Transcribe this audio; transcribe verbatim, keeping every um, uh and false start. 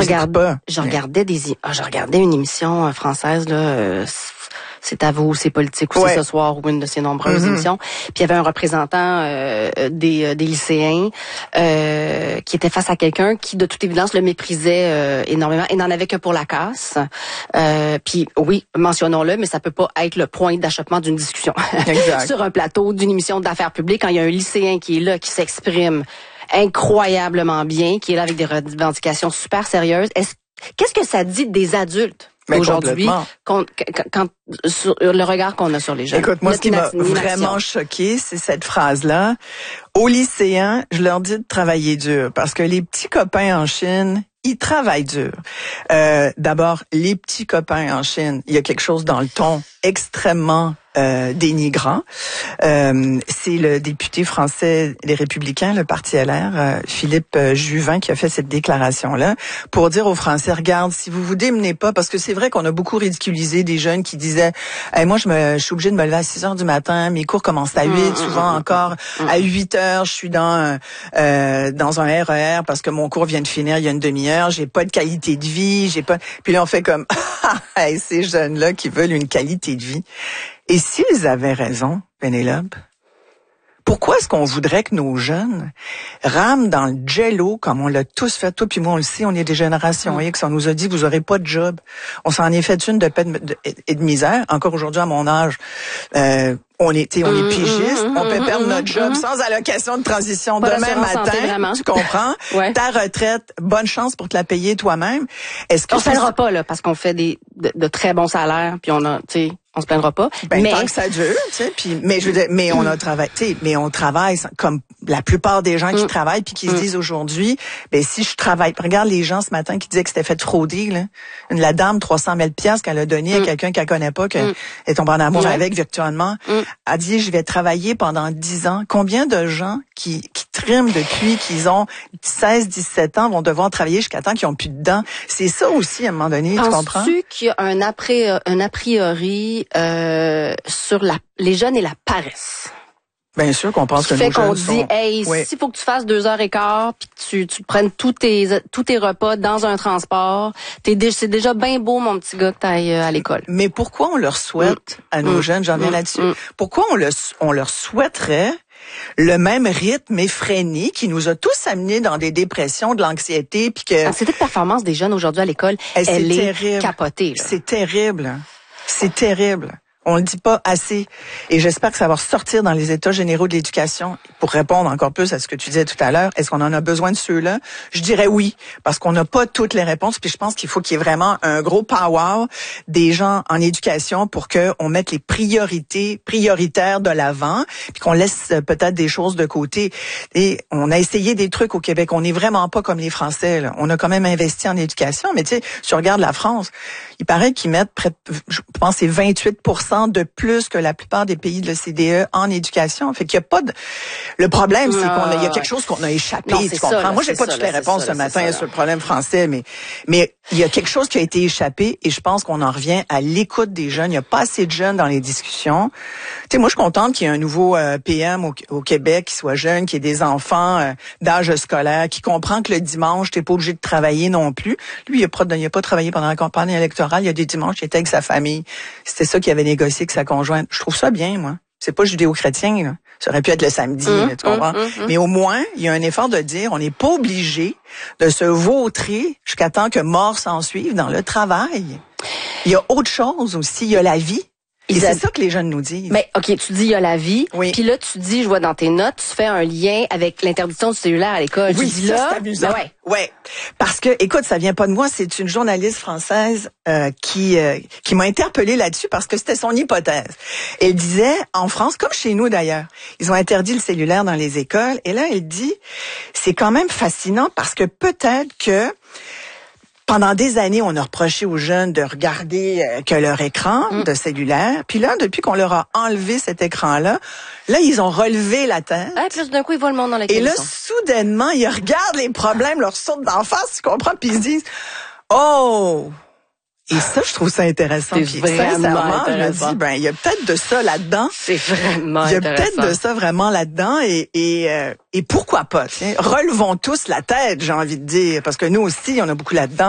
regarde, pas. Je regardais des, ah, je regardais une émission française là. Euh, c'est à vous, c'est politique ou ouais. c'est ce soir ou une de ces nombreuses mm-hmm. émissions. Puis il y avait un représentant euh, des, des lycéens euh, qui était face à quelqu'un qui, de toute évidence, le méprisait euh, énormément et n'en avait que pour la casse. Euh, puis oui, mentionnons-le, mais ça peut pas être le point d'achoppement d'une discussion sur un plateau d'une émission d'affaires publiques quand il y a un lycéen qui est là, qui s'exprime incroyablement bien, qui est là avec des revendications super sérieuses. Est-ce, qu'est-ce que ça dit des adultes? Mais aujourd'hui, quand, quand, quand, sur le regard qu'on a sur les jeunes. Écoute, moi, ce qui m'a vraiment choqué, c'est cette phrase-là. Aux lycéens, je leur dis de travailler dur, parce que les petits copains en Chine, ils travaillent dur. Euh, d'abord, les petits copains en Chine, il y a quelque chose dans le ton extrêmement euh, dénigrant. Euh, c'est le député français des Républicains, le Parti L R, euh, Philippe Juvin, qui a fait cette déclaration-là pour dire aux Français, regarde, si vous vous démenez pas, parce que c'est vrai qu'on a beaucoup ridiculisé des jeunes qui disaient, hey, moi, je, me, je suis obligé de me lever à six heures du matin, mes cours commencent à huit, souvent encore à huit heures, je suis dans, euh, dans un R E R parce que mon cours vient de finir il y a une demi-heure, j'ai pas de qualité de vie, j'ai pas... Puis là, on fait comme, hey, ces jeunes-là qui veulent une qualité de vie. Et s'ils avaient raison, Pénélope, pourquoi est-ce qu'on voudrait que nos jeunes rament dans le jello comme on l'a tous fait, toi puis moi on le sait, on est des générations X, on nous a dit vous aurez pas de job. On s'en est fait une de paix et de misère. Encore aujourd'hui à mon âge, euh, on est, on est pigiste, on peut perdre notre job sans allocation de transition pas demain matin, tu comprends? Ouais. Ta retraite, bonne chance pour te la payer toi-même. Est-ce que on se plaindra pas là parce qu'on fait des de, de très bons salaires puis on a, tu sais, on se plaindra pas. Ben, mais tant que ça dure, tu sais, puis mais je veux dire, mais on a travaillé, tu sais, mais on travaille comme la plupart des gens qui mm. travaillent puis qui mm. se disent aujourd'hui, ben si je travaille, regarde les gens ce matin qui disaient que c'était fait frauder là, la dame trois cent mille piastres qu'elle a donné mm. à quelqu'un qu'elle connaît pas, qu'elle mm. est tombée en amour mm. avec virtuellement, mm. a dit je vais travailler pendant dix ans. Combien de gens qui qui triment depuis qu'ils ont seize dix-sept ans vont devoir travailler jusqu'à temps qu'ils ont plus de dents? C'est ça aussi à un moment donné, Penses-tu tu comprends? Penses-tu qu'il y a un après un a priori Euh, sur la, les jeunes et la paresse? Bien sûr qu'on pense qui que fait nos qu'on jeunes dit, sont... hey, oui. s'il faut que tu fasses deux heures et quart, puis que tu, tu prennes tous tes, tous tes repas dans un transport, t'es, c'est déjà bien beau, mon petit gars, que t'ailles à l'école. Mais pourquoi on leur souhaite mmh. à nos mmh. jeunes, j'en viens mmh. là-dessus, mmh. pourquoi on, le, on leur souhaiterait le même rythme effréné qui nous a tous amenés dans des dépressions, de l'anxiété, puis que... L'anxiété de performance des jeunes aujourd'hui à l'école, elle, elle est terrible. capotée. Là. C'est terrible. C'est terrible. On le dit pas assez. Et j'espère que ça va ressortir dans les états généraux de l'éducation. Pour répondre encore plus à ce que tu disais tout à l'heure, est-ce qu'on en a besoin de ceux-là? Je dirais oui, parce qu'on n'a pas toutes les réponses. Puis je pense qu'il faut qu'il y ait vraiment un gros power des gens en éducation pour qu'on mette les priorités prioritaires de l'avant, puis qu'on laisse peut-être des choses de côté. Et on a essayé des trucs au Québec. On n'est vraiment pas comme les Français, là. On a quand même investi en éducation. Mais tu sais, si tu regardes la France, il paraît qu'ils mettent près de, je pense, c'est vingt-huit pour cent de plus que la plupart des pays de l'O C D E en éducation. Fait qu'il y a pas de... Le problème, c'est qu'on a, il y a quelque chose qu'on a échappé, non, tu comprends? Ça, là, Moi, j'ai pas ça, toutes là, les réponses ça, ce là, matin ça, sur le problème français, mais, mais il y a quelque chose qui a été échappé et je pense qu'on en revient à l'écoute des jeunes. Il y a pas assez de jeunes dans les discussions. Tu sais, moi, je suis contente qu'il y ait un nouveau euh, P M au, au Québec qui soit jeune, qui ait des enfants euh, d'âge scolaire, qui comprend que le dimanche, t'es pas obligé de travailler non plus. Lui, il a pas, il a pas travaillé pendant la campagne électorale. Il y a des dimanches, il était avec sa famille. C'était ça qu'il avait négocié avec sa conjointe. Je trouve ça bien, moi. C'est pas judéo-chrétien, là. Ça aurait pu être le samedi, mmh, là, tu comprends? Mmh, mmh. Mais au moins, il y a un effort de dire, on n'est pas obligé de se vautrer jusqu'à temps que mort s'en suive dans le travail. Il y a autre chose aussi, il y a la vie. Et c'est ça que les jeunes nous disent. Mais OK, tu dis il y a la vie, oui. Puis là tu dis, je vois dans tes notes, tu fais un lien avec l'interdiction du cellulaire à l'école. Oui, tu dis ça, là, c'est amusant. Ben ouais. Ouais. Parce que écoute, ça vient pas de moi, c'est une journaliste française euh, qui euh, qui m'a interpellée là-dessus parce que c'était son hypothèse. Elle disait en France comme chez nous d'ailleurs, ils ont interdit le cellulaire dans les écoles et là elle dit c'est quand même fascinant parce que peut-être que pendant des années, on a reproché aux jeunes de regarder euh, que leur écran mmh. de cellulaire. Puis là, depuis qu'on leur a enlevé cet écran-là, là, ils ont relevé la tête. Ah, puis d'un coup, ils voient le monde dans la Et là, soudainement, ils regardent les problèmes, leur sautent d'en face, tu comprends? Puis ils se disent, oh! Et ça, je trouve ça intéressant. C'est Puis, vraiment sincèrement, intéressant. je me dis, ben, il y a peut-être de ça là-dedans. C'est vraiment Il y a intéressant. peut-être de ça vraiment là-dedans. Et, et, euh, et pourquoi pas, tiens? Relevons tous la tête, j'ai envie de dire. Parce que nous aussi, on a beaucoup là-dedans.